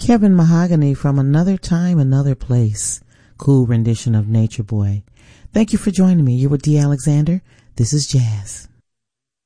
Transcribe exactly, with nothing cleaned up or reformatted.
Kevin Mahogany from Another Time, Another Place. Cool rendition of Nature Boy. Thank you for joining me. You're with D. Alexander. This is Jazz.